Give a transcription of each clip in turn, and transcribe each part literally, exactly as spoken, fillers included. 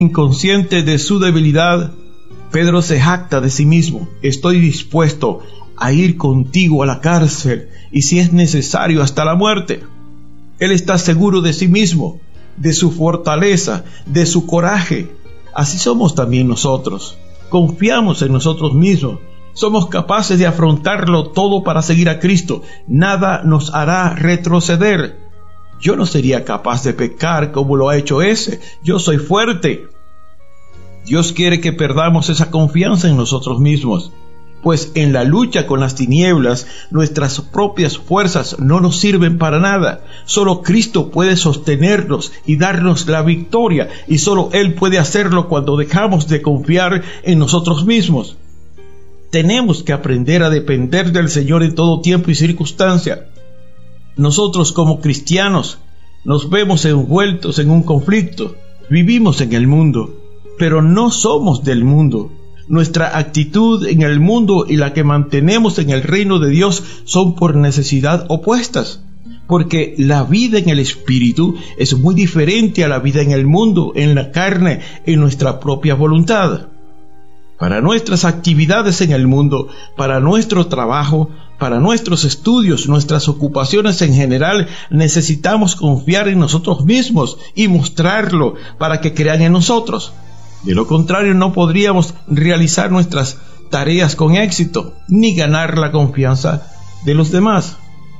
Inconsciente de su debilidad, Pedro se jacta de sí mismo: estoy dispuesto a ir contigo a la cárcel y, si es necesario, hasta la muerte. Él está seguro de sí mismo, de su fortaleza, de su coraje. Así somos también nosotros. Confiamos en nosotros mismos. Somos capaces de afrontarlo todo para seguir a Cristo. Nada nos hará retroceder. Yo no sería capaz de pecar como lo ha hecho ese. Yo soy fuerte. Dios quiere que perdamos esa confianza en nosotros mismos, pues en la lucha con las tinieblas, nuestras propias fuerzas no nos sirven para nada. Solo Cristo puede sostenernos y darnos la victoria, y solo Él puede hacerlo cuando dejamos de confiar en nosotros mismos. Tenemos que aprender a depender del Señor en todo tiempo y circunstancia. Nosotros, como cristianos, nos vemos envueltos en un conflicto. Vivimos en el mundo, pero no somos del mundo. Nuestra actitud en el mundo y la que mantenemos en el reino de Dios son por necesidad opuestas, porque la vida en el Espíritu es muy diferente a la vida en el mundo, en la carne, en nuestra propia voluntad. Para nuestras actividades en el mundo, para nuestro trabajo, para nuestros estudios, nuestras ocupaciones en general, necesitamos confiar en nosotros mismos y mostrarlo para que crean en nosotros. De lo contrario, no podríamos realizar nuestras tareas con éxito, ni ganar la confianza de los demás.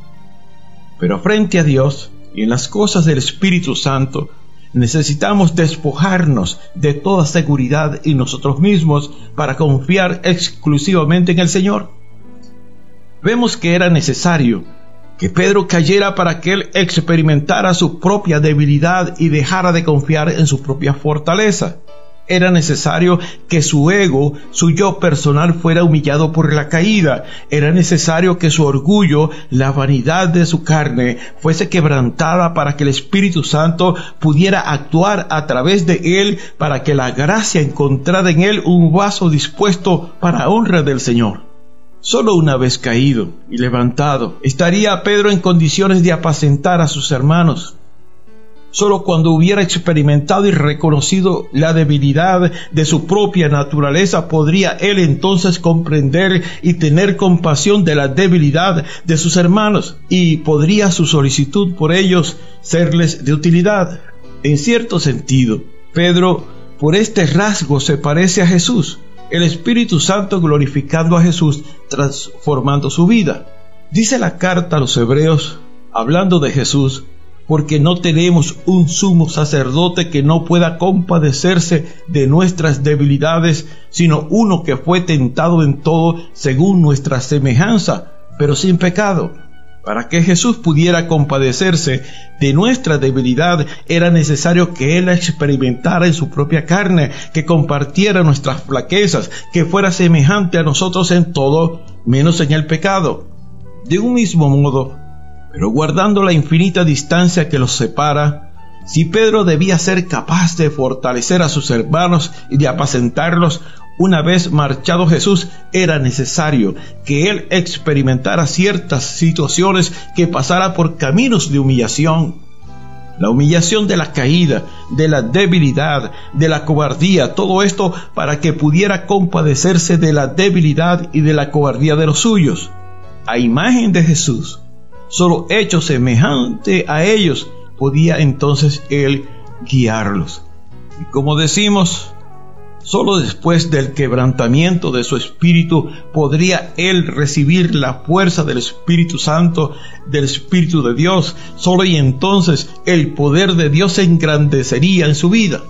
Pero frente a Dios y en las cosas del Espíritu Santo, necesitamos despojarnos de toda seguridad en nosotros mismos para confiar exclusivamente en el Señor. Vemos que era necesario que Pedro cayera para que él experimentara su propia debilidad y dejara de confiar en su propia fortaleza. Era necesario que su ego, su yo personal, fuera humillado por la caída. Era necesario que su orgullo, la vanidad de su carne, fuese quebrantada para que el Espíritu Santo pudiera actuar a través de él, para que la gracia encontrara en él un vaso dispuesto para honra del Señor. Solo una vez caído y levantado, estaría Pedro en condiciones de apacentar a sus hermanos. Solo cuando hubiera experimentado y reconocido la debilidad de su propia naturaleza, podría él entonces comprender y tener compasión de la debilidad de sus hermanos, y podría su solicitud por ellos serles de utilidad. En cierto sentido, Pedro, por este rasgo, se parece a Jesús, el Espíritu Santo glorificando a Jesús, transformando su vida. Dice la carta a los Hebreos, hablando de Jesús: porque no tenemos un sumo sacerdote que no pueda compadecerse de nuestras debilidades, sino uno que fue tentado en todo según nuestra semejanza, pero sin pecado. Para que Jesús pudiera compadecerse de nuestra debilidad, era necesario que Él la experimentara en su propia carne, que compartiera nuestras flaquezas, que fuera semejante a nosotros en todo, menos en el pecado. De un mismo modo, pero guardando la infinita distancia que los separa, si Pedro debía ser capaz de fortalecer a sus hermanos y de apacentarlos, una vez marchado Jesús, era necesario que él experimentara ciertas situaciones, que pasara por caminos de humillación. La humillación de la caída, de la debilidad, de la cobardía, todo esto para que pudiera compadecerse de la debilidad y de la cobardía de los suyos. A imagen de Jesús, solo hecho semejante a ellos, podía entonces él guiarlos. Y como decimos, solo después del quebrantamiento de su espíritu podría él recibir la fuerza del Espíritu Santo, del Espíritu de Dios. Solo y entonces el poder de Dios se engrandecería en su vida.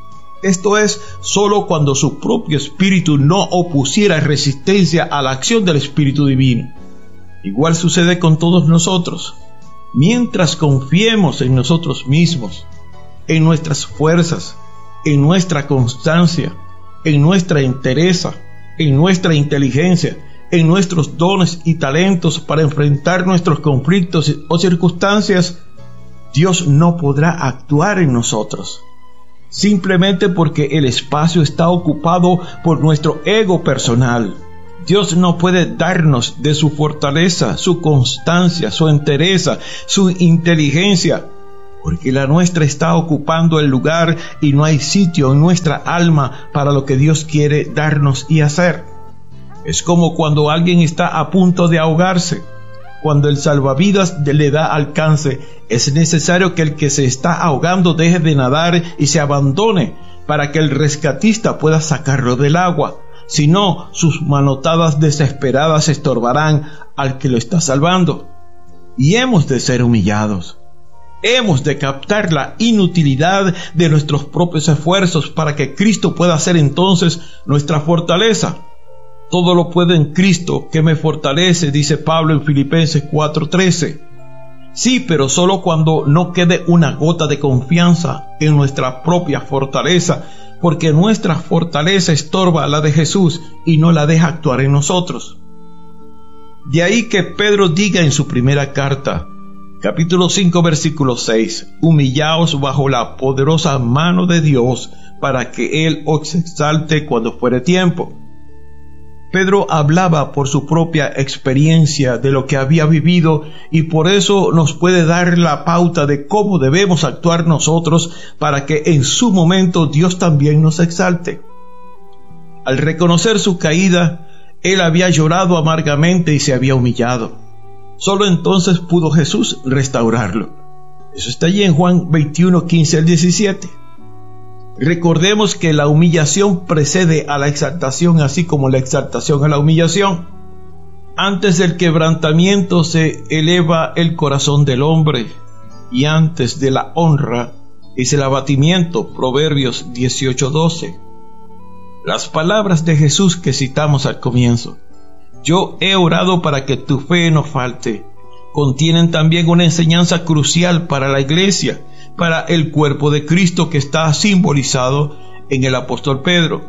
Esto es, solo cuando su propio espíritu no opusiera resistencia a la acción del Espíritu Divino. Igual sucede con todos nosotros. Mientras confiemos en nosotros mismos, en nuestras fuerzas, en nuestra constancia, en nuestra entereza, en nuestra inteligencia, en nuestros dones y talentos para enfrentar nuestros conflictos o circunstancias, Dios no podrá actuar en nosotros, simplemente porque el espacio está ocupado por nuestro ego personal. Dios no puede darnos de su fortaleza, su constancia, su entereza, su inteligencia, porque la nuestra está ocupando el lugar y no hay sitio en nuestra alma para lo que Dios quiere darnos y hacer. Es como cuando alguien está a punto de ahogarse. Cuando el salvavidas le da alcance, es necesario que el que se está ahogando deje de nadar y se abandone para que el rescatista pueda sacarlo del agua. Si no, sus manotadas desesperadas estorbarán al que lo está salvando. Y hemos de ser humillados. Hemos de captar la inutilidad de nuestros propios esfuerzos para que Cristo pueda ser entonces nuestra fortaleza. Todo lo puedo en Cristo que me fortalece, dice Pablo en Filipenses cuatro trece. Sí, pero solo cuando no quede una gota de confianza en nuestra propia fortaleza, porque nuestra fortaleza estorba la de Jesús y no la deja actuar en nosotros. De ahí que Pedro diga en su primera carta, capítulo cinco, versículo seis, humillaos bajo la poderosa mano de Dios para que Él os exalte cuando fuere tiempo. Pedro hablaba por su propia experiencia de lo que había vivido y por eso nos puede dar la pauta de cómo debemos actuar nosotros para que en su momento Dios también nos exalte. Al reconocer su caída, él había llorado amargamente y se había humillado. Solo entonces pudo Jesús restaurarlo. Eso está allí en Juan veintiuno, quince al diecisiete. Recordemos que la humillación precede a la exaltación, así como la exaltación a la humillación. Antes del quebrantamiento se eleva el corazón del hombre, y antes de la honra es el abatimiento. Proverbios dieciocho doce. Las palabras de Jesús que citamos al comienzo, yo he orado para que tu fe no falte, contienen también una enseñanza crucial para la iglesia, para el cuerpo de Cristo que está simbolizado en el apóstol Pedro.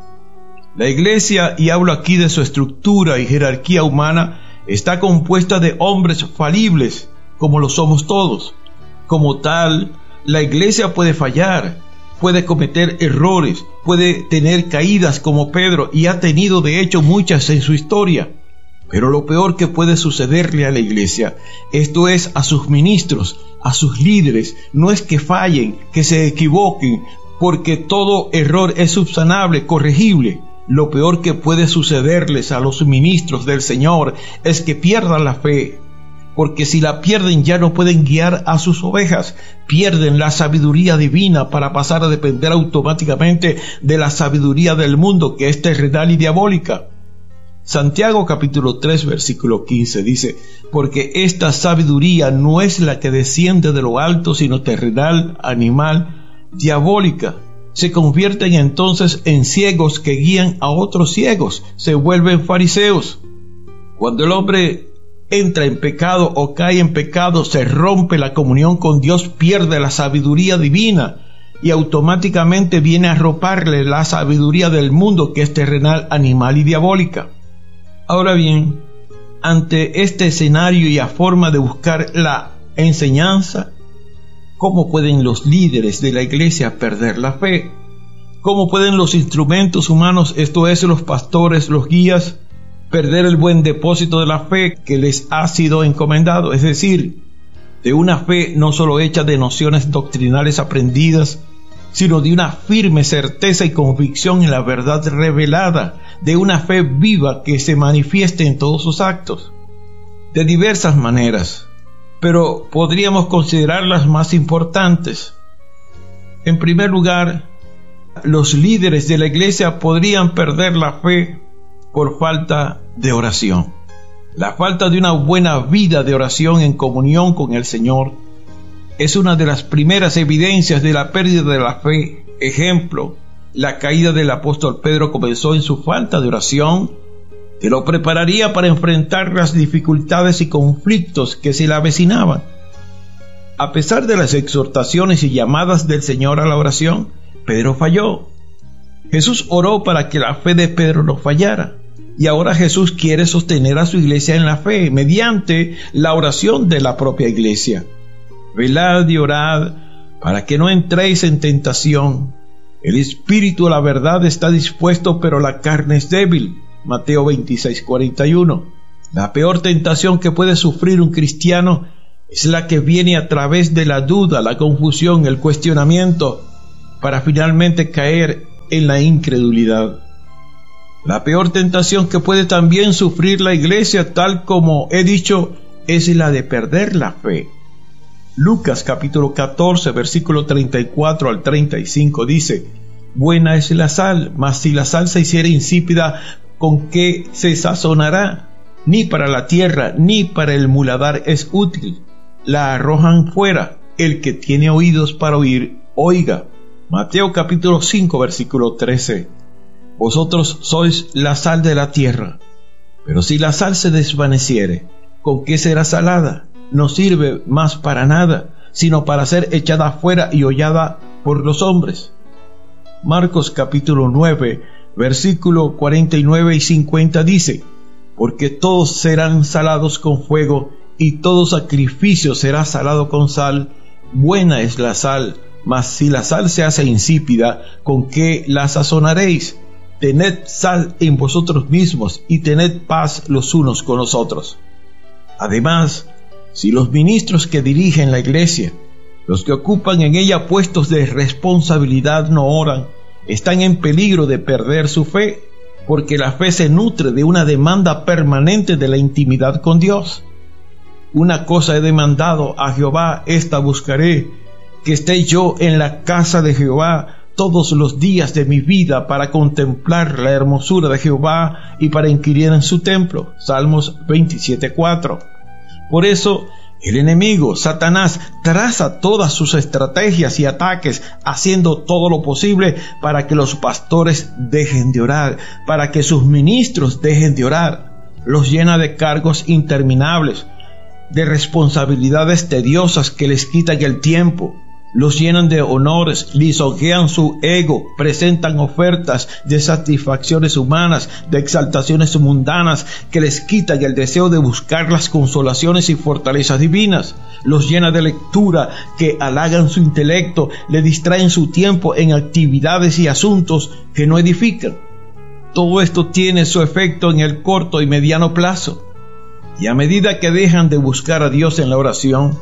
La iglesia, y hablo aquí de su estructura y jerarquía humana, está compuesta de hombres falibles, como lo somos todos. Como tal, la iglesia puede fallar, puede cometer errores, puede tener caídas como Pedro, y ha tenido de hecho muchas en su historia. Pero lo peor que puede sucederle a la iglesia, esto es a sus ministros, a sus líderes, no es que fallen, que se equivoquen, porque todo error es subsanable, corregible. Lo peor que puede sucederles a los ministros del Señor es que pierdan la fe, porque si la pierden ya no pueden guiar a sus ovejas, pierden la sabiduría divina para pasar a depender automáticamente de la sabiduría del mundo, que es terrenal y diabólica. Santiago capítulo tres versículo quince dice, porque esta sabiduría no es la que desciende de lo alto, sino terrenal, animal, diabólica. Se convierten entonces en ciegos que guían a otros ciegos, se vuelven fariseos. Cuando el hombre entra en pecado o cae en pecado, se rompe la comunión con Dios, pierde la sabiduría divina y automáticamente viene a arroparle la sabiduría del mundo, que es terrenal, animal y diabólica. Ahora bien, ante este escenario y a forma de buscar la enseñanza, ¿cómo pueden los líderes de la iglesia perder la fe? ¿Cómo pueden los instrumentos humanos, esto es, los pastores, los guías, perder el buen depósito de la fe que les ha sido encomendado? Es decir, de una fe no solo hecha de nociones doctrinales aprendidas, sino de una firme certeza y convicción en la verdad revelada, de una fe viva que se manifieste en todos sus actos, de diversas maneras, pero podríamos considerarlas más importantes. En primer lugar, los líderes de la iglesia podrían perder la fe por falta de oración. La falta de una buena vida de oración en comunión con el Señor es una de las primeras evidencias de la pérdida de la fe. Ejemplo, la caída del apóstol Pedro comenzó en su falta de oración, que lo prepararía para enfrentar las dificultades y conflictos que se le avecinaban. A pesar de las exhortaciones y llamadas del Señor a la oración, Pedro falló. Jesús oró para que la fe de Pedro no fallara, y ahora Jesús quiere sostener a su iglesia en la fe mediante la oración de la propia iglesia. Velad y orad para que no entréis en tentación. El espíritu a la verdad está dispuesto, pero la carne es débil. Mateo veintiséis cuarenta y uno. La peor tentación que puede sufrir un cristiano es la que viene a través de la duda, la confusión, el cuestionamiento, para finalmente caer en la incredulidad. La peor tentación que puede también sufrir la iglesia, tal como he dicho, es la de perder la fe. Lucas capítulo catorce, versículo treinta y cuatro al treinta y cinco dice: buena es la sal, mas si la sal se hiciera insípida, ¿con qué se sazonará? Ni para la tierra, ni para el muladar es útil. La arrojan fuera. El que tiene oídos para oír, oiga. Mateo capítulo cinco, versículo trece. Vosotros sois la sal de la tierra. Pero si la sal se desvaneciere, ¿con qué será salada? No sirve más para nada, sino para ser echada fuera y hollada por los hombres. Marcos capítulo nueve, versículo cuarenta y nueve y cincuenta dice: porque todos serán salados con fuego, y todo sacrificio será salado con sal. Buena es la sal, mas si la sal se hace insípida, ¿con qué la sazonaréis? Tened sal en vosotros mismos, y tened paz los unos con los otros. Además, si los ministros que dirigen la iglesia, los que ocupan en ella puestos de responsabilidad, no oran, están en peligro de perder su fe, porque la fe se nutre de una demanda permanente de la intimidad con Dios. Una cosa he demandado a Jehová, esta buscaré, que esté yo en la casa de Jehová todos los días de mi vida, para contemplar la hermosura de Jehová y para inquirir en su templo. Salmos veintisiete cuatro. Por eso el enemigo, Satanás, traza todas sus estrategias y ataques, haciendo todo lo posible para que los pastores dejen de orar, para que sus ministros dejen de orar. Los llena de cargos interminables, de responsabilidades tediosas que les quitan el tiempo. Los llenan de honores, lisonjean su ego, presentan ofertas de satisfacciones humanas, de exaltaciones mundanas, que les quitan el deseo de buscar las consolaciones y fortalezas divinas. Los llena de lectura que halagan su intelecto, le distraen su tiempo en actividades y asuntos que no edifican. Todo esto tiene su efecto en el corto y mediano plazo. Y a medida que dejan de buscar a Dios en la oración,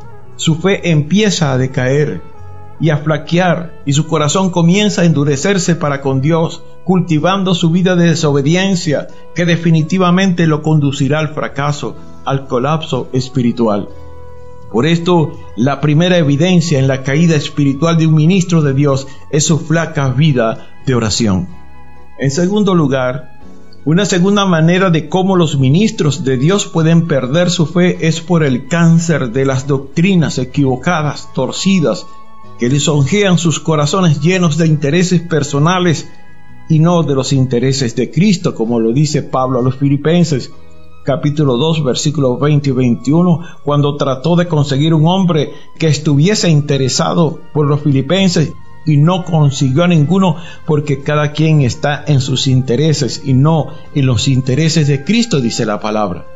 su fe empieza a decaer y a flaquear, y su corazón comienza a endurecerse para con Dios, cultivando su vida de desobediencia, que definitivamente lo conducirá al fracaso, al colapso espiritual. Por esto, la primera evidencia en la caída espiritual de un ministro de Dios es su flaca vida de oración. En segundo lugar, una segunda manera de cómo los ministros de Dios pueden perder su fe es por el cáncer de las doctrinas equivocadas, torcidas, que lisonjean sus corazones llenos de intereses personales y no de los intereses de Cristo, como lo dice Pablo a los Filipenses, capítulo dos, versículos veinte y veintiuno, cuando trató de conseguir un hombre que estuviese interesado por los filipenses, y no consiguió a ninguno, porque cada quien está en sus intereses y no en los intereses de Cristo, dice la palabra.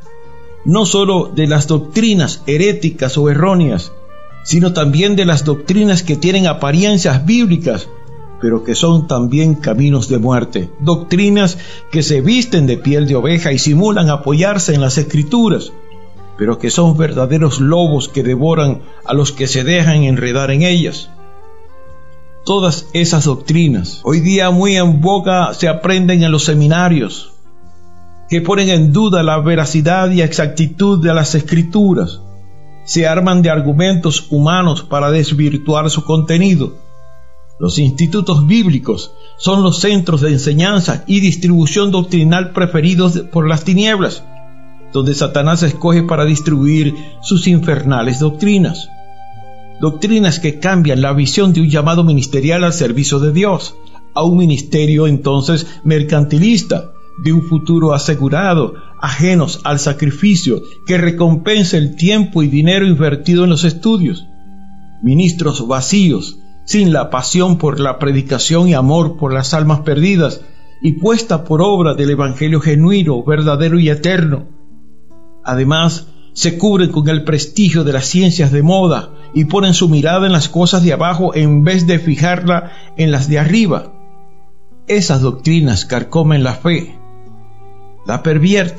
No solo de las doctrinas heréticas o erróneas, sino también de las doctrinas que tienen apariencias bíblicas, pero que son también caminos de muerte. Doctrinas que se visten de piel de oveja y simulan apoyarse en las Escrituras, pero que son verdaderos lobos que devoran a los que se dejan enredar en ellas. Todas esas doctrinas, hoy día muy en boga, se aprenden en los seminarios, que ponen en duda la veracidad y exactitud de las Escrituras. Se arman de argumentos humanos para desvirtuar su contenido. Los institutos bíblicos son los centros de enseñanza y distribución doctrinal preferidos por las tinieblas, donde Satanás escoge para distribuir sus infernales doctrinas. Doctrinas que cambian la visión de un llamado ministerial al servicio de Dios, a un ministerio entonces mercantilista, de un futuro asegurado, ajenos al sacrificio, que recompensa el tiempo y dinero invertido en los estudios. Ministros vacíos, sin la pasión por la predicación y amor por las almas perdidas, y puesta por obra del evangelio genuino, verdadero y eterno. Además, se cubren con el prestigio de las ciencias de moda y ponen su mirada en las cosas de abajo en vez de fijarla en las de arriba. Esas doctrinas carcomen la fe, la pervierten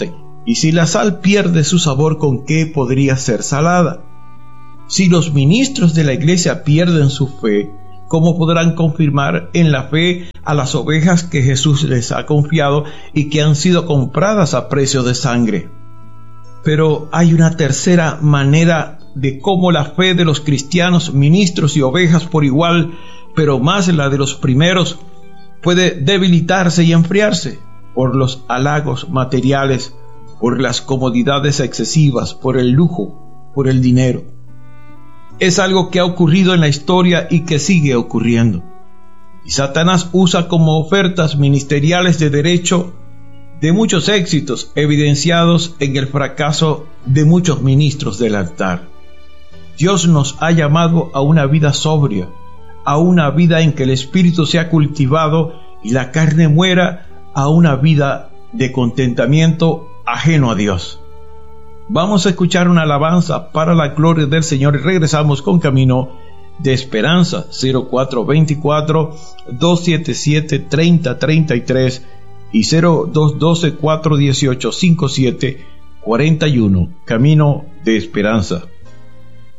Y si la sal pierde su sabor, ¿con qué podría ser salada? Si los ministros de la iglesia pierden su fe, ¿cómo podrán confirmar en la fe a las ovejas que Jesús les ha confiado y que han sido compradas a precio de sangre? Pero hay una tercera manera de cómo la fe de los cristianos, ministros y ovejas por igual, pero más la de los primeros, puede debilitarse y enfriarse por los halagos materiales, por las comodidades excesivas, por el lujo, por el dinero. Es algo que ha ocurrido en la historia y que sigue ocurriendo. Y Satanás usa como ofertas ministeriales de derecho de muchos éxitos evidenciados en el fracaso de muchos ministros del altar. Dios nos ha llamado a una vida sobria, a una vida en que el espíritu sea cultivado y la carne muera, a una vida de contentamiento ajeno a Dios. Vamos a escuchar una alabanza para la gloria del Señor y regresamos con Camino de Esperanza. Cero cuatro veinticuatro, dos setenta y siete, treinta treinta y tres y cero dos doce, cuatrocientos dieciocho, cincuenta y siete cuarenta y uno. Camino de Esperanza.